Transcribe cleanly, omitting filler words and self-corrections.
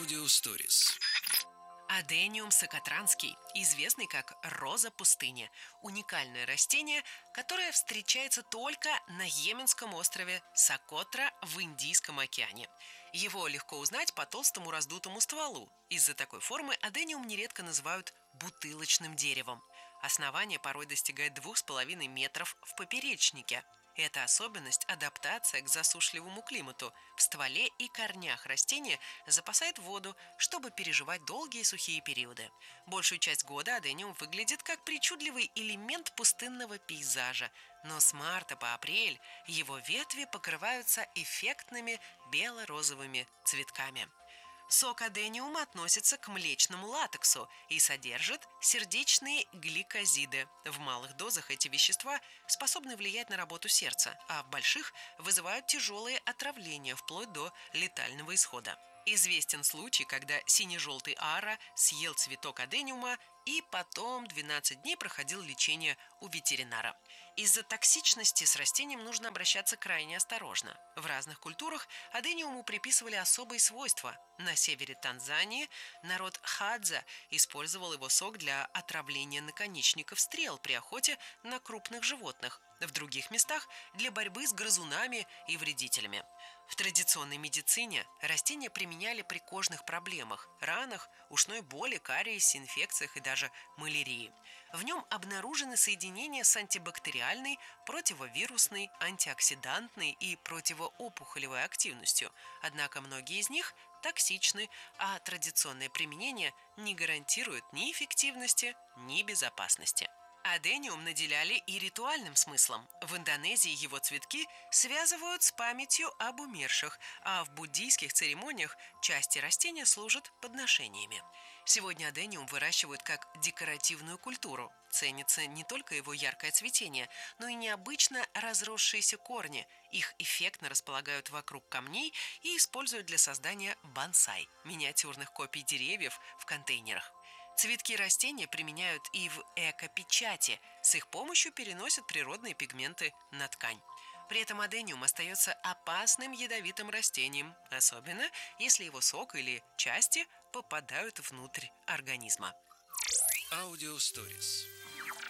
Аудиосторис. Адениум сокотранский, известный как роза пустыни, уникальное растение, которое встречается только на Йеменском острове Сокотра в Индийском океане. Его легко узнать по толстому раздутому стволу. Из-за такой формы адениум нередко называют бутылочным деревом. Основание порой достигает 2,5 метров в поперечнике. Эта особенность – адаптация к засушливому климату. В стволе и корнях растения запасает воду, чтобы переживать долгие сухие периоды. Большую часть года адениум выглядит как причудливый элемент пустынного пейзажа, но с марта по апрель его ветви покрываются эффектными бело-розовыми цветками. Сок адениума относится к млечному латексу и содержит сердечные гликозиды. В малых дозах эти вещества способны влиять на работу сердца, а в больших вызывают тяжелые отравления вплоть до летального исхода. Известен случай, когда сине-желтый ара съел цветок адениума и потом 12 дней проходил лечение у ветеринара. Из-за токсичности с растением нужно обращаться крайне осторожно. В разных культурах адениуму приписывали особые свойства. На севере Танзании народ Хадза использовал его сок для отравления наконечников стрел при охоте на крупных животных. В других местах – для борьбы с грызунами и вредителями. В традиционной медицине растения применяли при кожных проблемах, ранах, ушной боли, кариесе, инфекциях и даже малярии. В нем обнаружены соединения с антибактериальной, противовирусной, антиоксидантной и противоопухолевой активностью. Однако многие из них токсичны, а традиционное применение не гарантирует ни эффективности, ни безопасности. Адениум наделяли и ритуальным смыслом. В Индонезии его цветки связывают с памятью об умерших, а в буддийских церемониях части растения служат подношениями. Сегодня адениум выращивают как декоративную культуру. Ценится не только его яркое цветение, но и необычно разросшиеся корни. Их эффектно располагают вокруг камней и используют для создания бонсай – миниатюрных копий деревьев в контейнерах. Цветки растения применяют и в эко-печати. С их помощью переносят природные пигменты на ткань. При этом адениум остается опасным ядовитым растением, особенно если его сок или части попадают внутрь организма. Аудиосторис.